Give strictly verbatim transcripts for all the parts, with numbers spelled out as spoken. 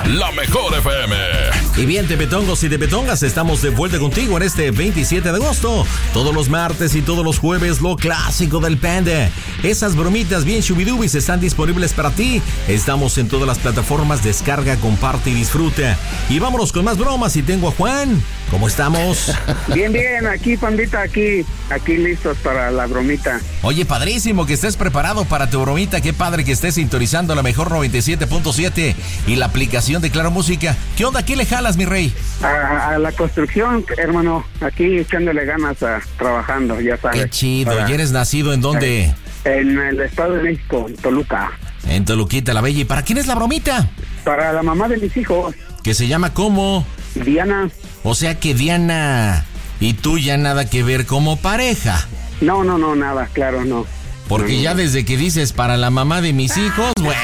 la mejor F M. Y bien, tepetongos y tepetongas, estamos de vuelta contigo en este veintisiete de agosto. Todos los martes y todos los jueves, lo clásico del Panda. Esas bromitas bien shubidubis están disponibles para ti. Estamos en todas las plataformas, descarga, comparte y disfruta. Y vámonos con más bromas y tengo a Juan. ¿Cómo estamos? Bien, bien, aquí, pandita, aquí, aquí listos para la bromita. Oye, padrísimo que estés preparado para tu bromita. Qué padre que estés sintonizando la mejor noventa y siete punto siete y la aplicación de Claro Música. ¿Qué onda? ¿Qué le jalas, mi rey? A, a la construcción, hermano, aquí echándole ganas a trabajando, ya sabes. Qué chido. Para, ¿Y eres nacido en dónde? En el Estado de México, en Toluca. En Toluquita la Bella. ¿Y para quién es la bromita? Para la mamá de mis hijos. Que se llama ¿cómo? Diana. O sea que Diana y tú ya nada que ver como pareja. No, no, no, nada, claro, no. Porque no, ya no. Desde que dices para la mamá de mis hijos, bueno.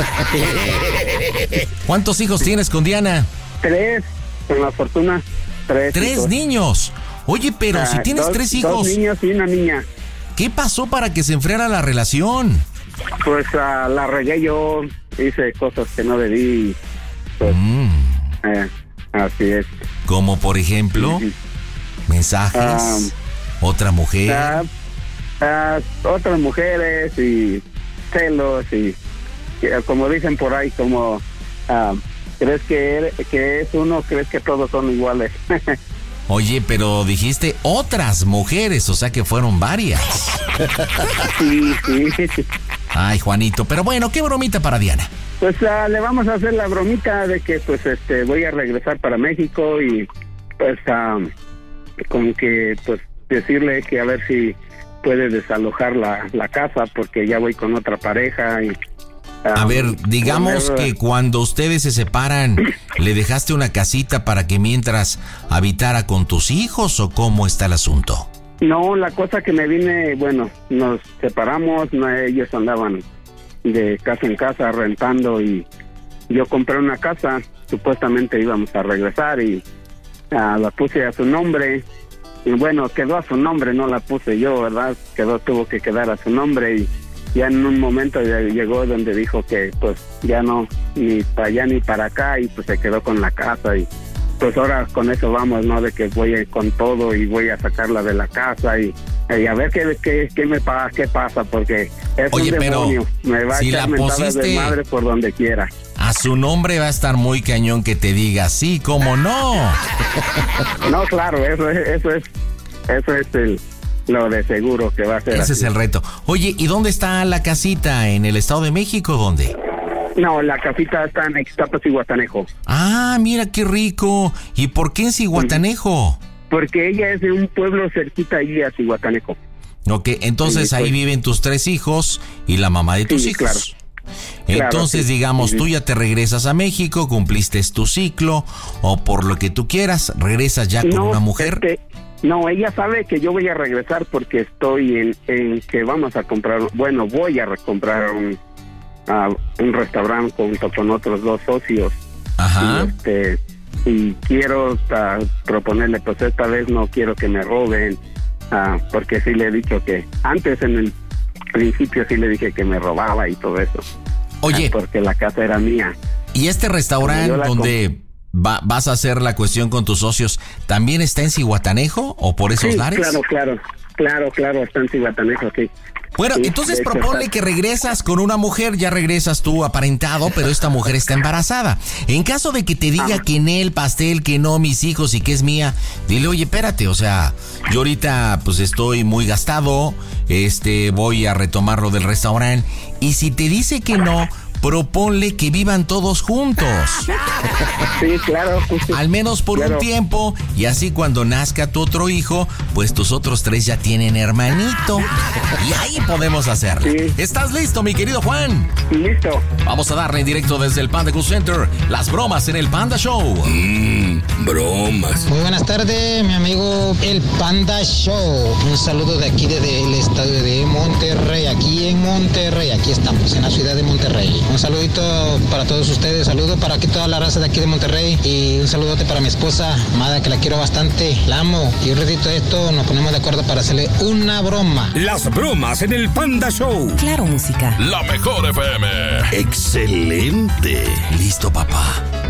¿Cuántos hijos tienes con Diana? Tres, con la fortuna, tres. Tres hijos. niños. Oye, pero Ah, si tienes dos, tres hijos, Dos niños y una niña. ¿qué pasó para que se enfriara la relación? Pues uh, la regué yo, hice cosas que no debí. Pues, Mm, eh, así es. como por ejemplo, Sí, sí. mensajes, Ah, otra mujer. Ah, ah, otras mujeres y celos y eh, como dicen por ahí, como ah, crees que, eres, que es uno, crees que todos son iguales. Oye, pero dijiste otras mujeres, o sea que fueron varias. Sí, sí, sí. Ay, Juanito, pero bueno, qué bromita para Diana. Pues uh, le vamos a hacer la bromita de que pues este voy a regresar para México y pues uh, como que pues decirle que a ver si puede desalojar la, la casa porque ya voy con otra pareja y uh, A ver, digamos poner, que cuando ustedes se separan, ¿le dejaste una casita para que mientras habitara con tus hijos o cómo está el asunto? No, la cosa que me vine, bueno, nos separamos, no, ellos andaban de casa en casa rentando y yo compré una casa, supuestamente íbamos a regresar y uh, la puse a su nombre y bueno, quedó a su nombre, no la puse yo, ¿verdad? Quedó, tuvo que quedar a su nombre y ya en un momento ya llegó donde dijo que pues ya no, ni para allá ni para acá y pues se quedó con la casa y pues ahora con eso vamos, ¿no? De que voy con todo y voy a sacarla de la casa y, y a ver qué, qué, qué me pasa, qué pasa, porque es Oye, un demonio. pero Me va si a echar la mentadas pusiste de madre por donde quiera. A su nombre va a estar muy cañón que te diga sí, cómo no. No, claro, eso es, eso es, eso es el, lo de seguro que va a ser. Ese así. es el reto. Oye, ¿y dónde está la casita? ¿En el Estado de México? ¿Dónde? No, la casita está en Ixtapas y Guatanejo. Ah, mira qué rico. ¿Y por qué en Cihuatanejo? Porque ella es de un pueblo cerquita allí a Cihuatanejo. Ok, entonces Sí, ahí pues. viven tus tres hijos y la mamá de tus Sí, hijos. claro. Entonces, Claro, sí. digamos, Sí. tú ya te regresas a México, cumpliste tu ciclo, o por lo que tú quieras, regresas ya con una mujer. este, no, ella sabe que yo voy a regresar porque estoy en, en que vamos a comprar, bueno, voy a comprar un, uh, un restaurante junto con otros dos socios. Ajá. Y, este, y quiero uh, proponerle, pues esta vez no quiero que me roben, uh, porque sí le he dicho que antes en el principio sí le dije que me robaba y todo eso. Oye, Uh, porque la casa era mía. ¿y este restaurante Yo la donde va- vas a hacer la cuestión con tus socios, también está en Cihuatanejo o por esos Sí, lares? claro, claro, claro, claro, está en Cihuatanejo, sí. Bueno, Sí, entonces de hecho, proponle está- que regresas con una mujer, ya regresas tú aparentado, pero esta mujer está embarazada. En caso de que te diga Ajá. que en el pastel, que no, mis hijos y que es mía, dile, oye, espérate, o sea, yo ahorita pues estoy muy gastado, este, voy a retomar lo del restaurante, y si te dice que no, proponle que vivan todos juntos. Sí, claro. Al menos por Claro. un tiempo, y así cuando nazca tu otro hijo, pues tus otros tres ya tienen hermanito. Y ahí podemos hacerlo. Sí. ¿Estás listo, mi querido Juan? Listo. Vamos a darle en directo desde el Panda Cool Center las bromas en el Panda Show. Mmm, bromas. Muy buenas tardes, mi amigo El Panda Show. Un saludo de aquí desde el estadio de Monterrey, aquí en Monterrey. Aquí estamos, en la ciudad de Monterrey. Un saludito para todos ustedes, saludo para aquí toda la raza de aquí de Monterrey y un saludote para mi esposa, Amada, que la quiero bastante, la amo. Y un ratito de esto nos ponemos de acuerdo para hacerle una broma. Las bromas en el Panda Show. Claro Música. La mejor F M. Excelente. Listo, papá.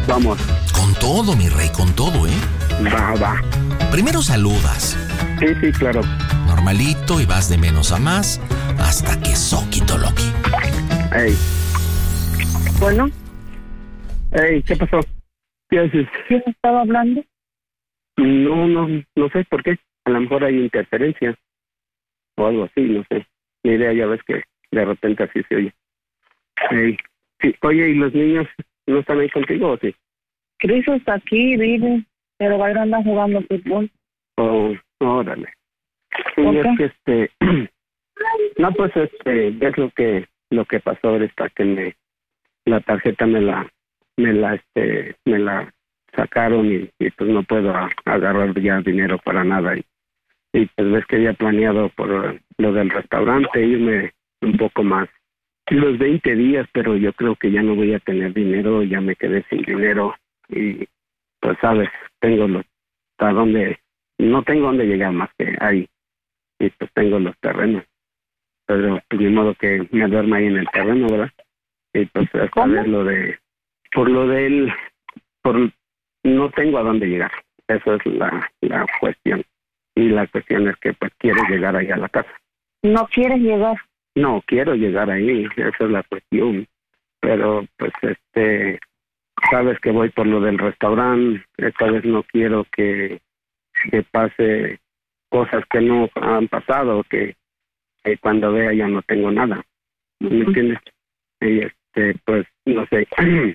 Vamos. Con todo, mi rey, con todo, ¿eh? Va, va. Primero saludas. Sí, sí, claro. Normalito y vas de menos a más hasta que soquito loqui. Ey. Bueno, Ey, ¿qué pasó? ¿Qué haces? ¿quién estaba hablando? No, no, no sé por qué. A lo mejor hay interferencia o algo así, no sé. Mi idea, ya ves que de repente así se oye. Ey. Sí. Oye, ¿y los niños no están ahí contigo o sí? Cris está aquí, vive, pero va a ir a andar jugando fútbol. Oh, órale. Sí, ¿Por es qué? que este... no, pues este, es lo que lo que pasó ahorita, que me la tarjeta me la me la este me la sacaron y, y pues no puedo a, agarrar ya dinero para nada y, y pues ves que había planeado por lo del restaurante irme un poco más los veinte días, pero yo creo que ya no voy a tener dinero, ya me quedé sin dinero y pues sabes, tengo los hasta donde no tengo dónde llegar más que ahí y pues tengo los terrenos, pero pues ni modo que me duerma ahí en el terreno, ¿verdad? Y pues hasta ver lo de por lo del por no tengo a dónde llegar, eso es la, la cuestión, y la cuestión es que pues quiero llegar ahí a la casa. ¿No quieres llegar? No, quiero llegar ahí, esa es la cuestión, pero pues este, sabes que voy por lo del restaurante, esta vez no quiero que, que pase cosas que no han pasado, que, que cuando vea ya no tengo nada, ¿me entiendes? Y este, pues, no sé,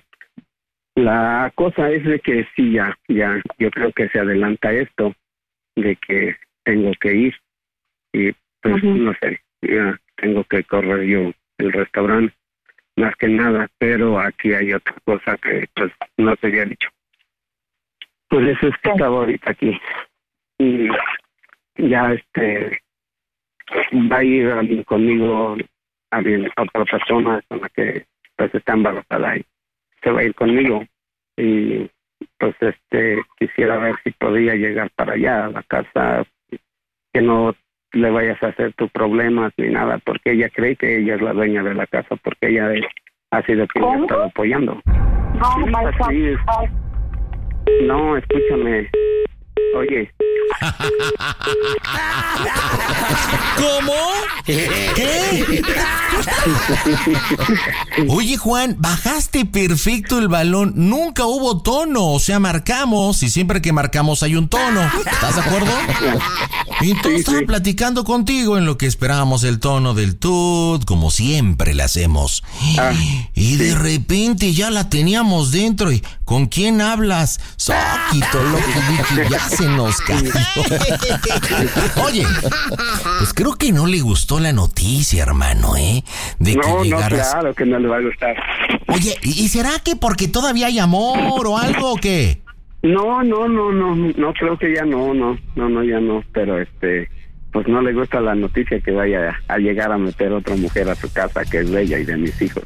la cosa es de que sí, ya, ya, yo creo que se adelanta esto, de que tengo que ir, y pues, uh-huh. no sé, ya tengo que correr yo el restaurante, más que nada, pero aquí hay otra cosa que pues no te había dicho. Pues eso es que estaba ahorita aquí y ya este va a ir alguien conmigo, alguien, otra persona con la que pues está embarazada y se va a ir conmigo y pues este quisiera ver si podía llegar para allá a la casa, que no le vayas a hacer tus problemas ni nada, porque ella cree que ella es la dueña de la casa, porque ella es, ha sido quien me ha estado apoyando. No, my Así es. No, escúchame. Oye. ¿Cómo? ¿Qué? Oye, Juan, bajaste perfecto el balón. Nunca hubo tono. O sea, marcamos y siempre que marcamos hay un tono. ¿Estás de acuerdo? Y entonces Sí, estaba sí. platicando contigo en lo que esperábamos el tono del tut, como siempre le hacemos. Ah, Y de repente ya la teníamos dentro. ¿Y con quién hablas? Soquito, loco, Vicky, ya se nos cayó. Oye, pues creo que no le gustó la noticia, hermano, ¿eh? De que no, no, llegaras... claro que no le va a gustar. Oye, ¿y y será que porque todavía hay amor o algo o qué? No, no, no, no, no creo que ya no, no, no, no, ya no, pero este, pues no le gusta la noticia que vaya a llegar a meter otra mujer a su casa, que es de ella y de mis hijos.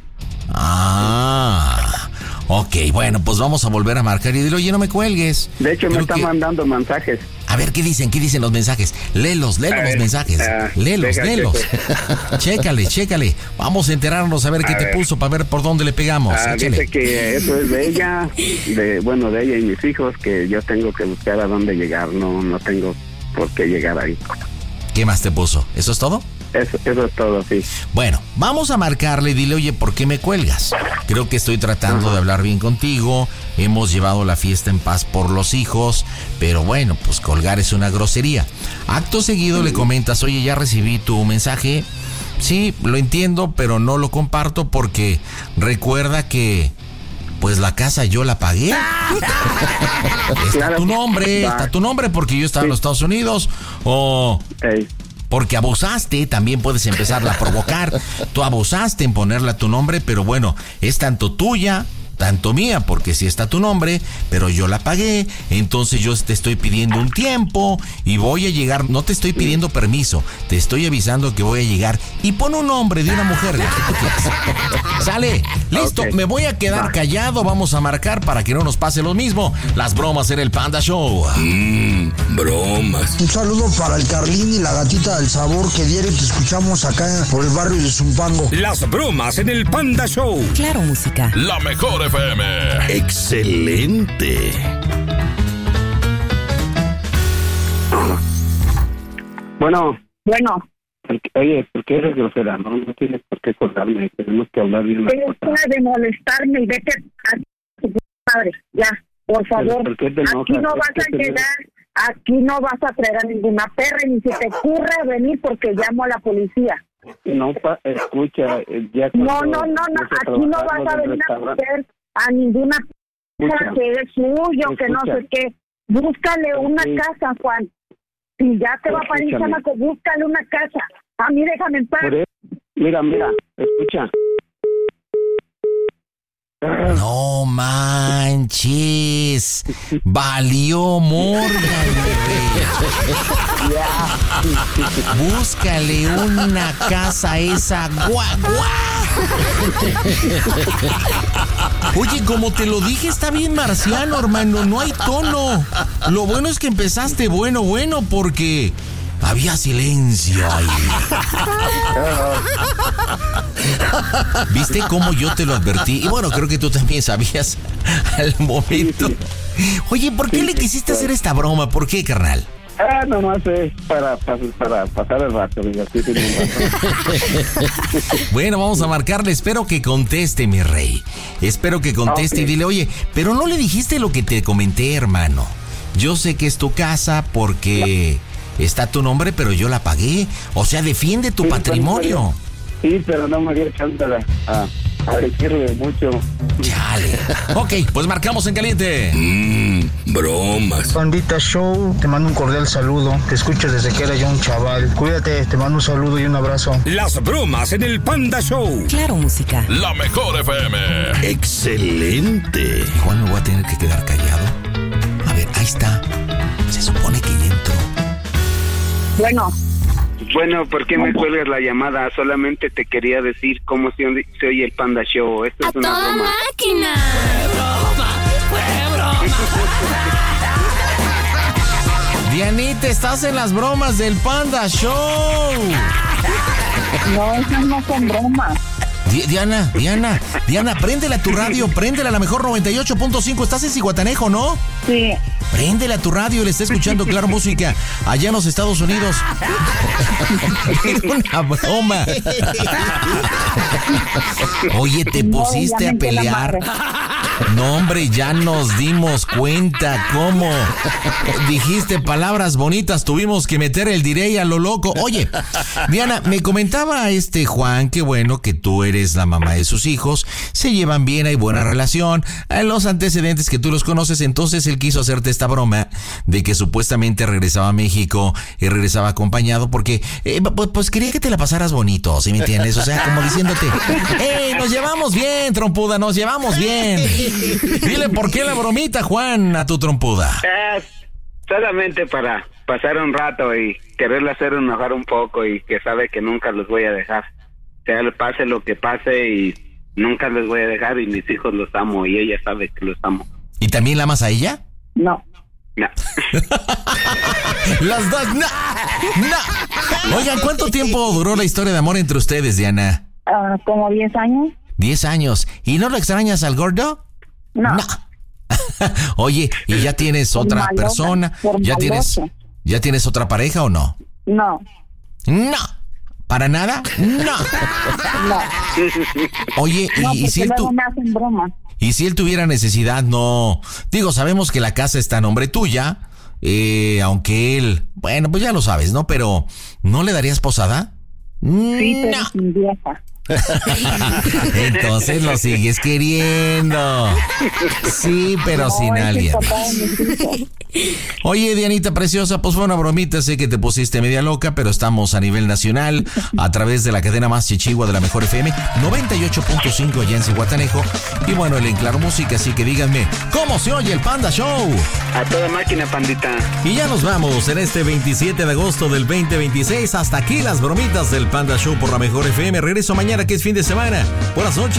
Ah, ok, bueno, pues vamos a volver a marcar y dile, oye, no me cuelgues. De hecho, Creo me están que- mandando mensajes. A ver, ¿qué dicen? ¿Qué dicen los mensajes? Léelos, léelos A los ver, mensajes. ah, léelos, deja, léelos. Chécale, chécale. Vamos a enterarnos a ver qué A te ver. puso para ver por dónde le pegamos. Ah, Échale. dice que eso es de ella, de bueno, de ella y mis hijos, que yo tengo que buscar a dónde llegar, no, no tengo por qué llegar ahí. ¿Qué más te puso? ¿Eso es todo? Eso, eso es todo, sí. Bueno, vamos a marcarle y dile, oye, ¿por qué me cuelgas? Creo que estoy tratando de hablar bien contigo, hemos llevado la fiesta en paz por los hijos, pero bueno, pues colgar es una grosería. Acto seguido le comentas, oye, ya recibí tu mensaje, sí, lo entiendo, pero no lo comparto porque recuerda que... Pues la casa yo la pagué. Está Claro. tu nombre, Va. está tu nombre porque yo estaba en Sí. los Estados Unidos. O Ey, porque abusaste, también puedes empezarla a provocar. Tú abusaste en ponerle a tu nombre, pero bueno, es tanto tuya, tanto mía, porque sí está tu nombre, pero yo la pagué, entonces yo te estoy pidiendo un tiempo y voy a llegar, no te estoy pidiendo permiso, te estoy avisando que voy a llegar y pon un nombre de una mujer, la que tú quieras. Sale, listo, Ok. me voy a quedar Va. callado, vamos a marcar para que no nos pase lo mismo. Las bromas en el Panda Show. Mmm, bromas. Un saludo para el Carlín y la gatita del sabor, que diario te escuchamos acá por el barrio de Zumpango. Las bromas en el Panda Show. Claro, música. La mejor F M. Excelente. Bueno. Bueno. Oye, ¿por qué eres grosera? No, no tienes por qué colgarme. Tenemos que hablar bien. Deja de molestarme y vete a tu padre. Ya, por favor. ¿Por qué te enojas? Aquí no vas ¿Por a qué te llegar, aquí no vas a traer a ninguna perra, ni se te ocurre venir porque llamo a la policía. No, pa, escucha, ya No, no, no, no, aquí no vas a venir a meter a ninguna perra que es suyo, que no sé qué. Búscale una sí. casa, Juan. Si ya te va a parir, chamaco, búscale una casa. A mí déjame en paz. Mira, mira, escucha. No manches. Valió Morgan. Búscale una casa a esa guagua. Oye, como te lo dije, está bien marciano, hermano. No hay tono. Lo bueno es que empezaste bueno, bueno, porque había silencio ahí. ¿Viste cómo yo te lo advertí? Y bueno, creo que tú también sabías al momento. Oye, ¿por qué le quisiste hacer esta broma? ¿Por qué, carnal? Ah, nomás es para, para, para pasar el rato, mira, sí, sí, Bueno, vamos a marcarle. Espero que conteste, mi rey. Espero que conteste okay. Y dile, oye, pero no le dijiste lo que te comenté, hermano. Yo sé que es tu casa porque no. Está tu nombre, pero yo la pagué. O sea, defiende tu sí, patrimonio. Sí, pero no me dio chance a, a decirle mucho. Chale. Ok, pues marcamos en caliente. Mmm, bromas. Pandita Show, te mando un cordial saludo. Te escucho desde que era yo un chaval. Cuídate, te mando un saludo y un abrazo. Las bromas en el Panda Show. Claro, música. La mejor F M. Excelente. Igual me voy a tener que quedar callado. A ver, ahí está. Se supone que ya entró. Bueno. Bueno, ¿por qué me cuelgas la llamada? Solamente te quería decir cómo se, se oye el Panda Show. Esto es ¡a una toda broma. máquina! ¡Fue broma! ¡Fue broma! Dianita, estás en las bromas del Panda Show. No, esas no son bromas. Di- Diana, Diana, Diana, préndela a tu radio, préndela a la mejor noventa y ocho punto cinco. Estás en Zihuatanejo, ¿no? Sí. Préndela a tu radio, le está escuchando Claro Música allá en los Estados Unidos. Es una broma. Oye, te pusiste a pelear. No, hombre, ya nos dimos cuenta cómo dijiste palabras bonitas. Tuvimos que meter el diré a lo loco. Oye, Diana, me comentaba este Juan que bueno, que tú eres la mamá de sus hijos, se llevan bien, hay buena relación, hay los antecedentes que tú los conoces, entonces él quiso hacerte esta broma de que supuestamente regresaba a México y regresaba acompañado porque eh, pues, pues quería que te la pasaras bonito, ¿sí me entiendes? O sea, como diciéndote, ¡hey, nos llevamos bien, trompuda, nos llevamos bien! Dile por qué la bromita, Juan, a tu trompuda. Eh, solamente para pasar un rato y quererle hacer enojar un poco y que sabe que nunca los voy a dejar. O sea, pase lo que pase y nunca les voy a dejar y mis hijos los amo y ella sabe que los amo. ¿Y también la amas a ella? No. No. Las dos, no, no. Oigan, ¿cuánto tiempo duró la historia de amor entre ustedes, Diana? Uh, como diez años. Diez años. ¿Y no lo extrañas al gordo? No. No. Oye, ¿y ya tienes Por otra malota, persona? por ¿Ya tienes, maloso. ya tienes otra pareja o no? No. No. ¿Para nada? No. No. Oye, y, No, y si él luego tu... me hacen bromas. Y si él tuviera necesidad, no... Digo, sabemos que la casa está a nombre tuya, eh, aunque él... Bueno, pues ya lo sabes, ¿no? Pero, ¿no le darías posada? Sí, pero No. sin vieja. Entonces lo sigues queriendo. Sí, pero No, sin es el alguien papá más. de mis hijos. Oye, Dianita preciosa, pues fue una bromita, sé que te pusiste media loca, pero estamos a nivel nacional a través de la cadena más chichigua de la mejor F M, noventa y ocho punto cinco allá en Zihuatanejo. Y bueno, el En Claro Música, así que díganme, ¿cómo se oye el Panda Show? A toda máquina, pandita. Y ya nos vamos en este veintisiete de agosto del veinte veintiséis. Hasta aquí las bromitas del Panda Show por la mejor F M. Regreso mañana, que es fin de semana. Buenas noches.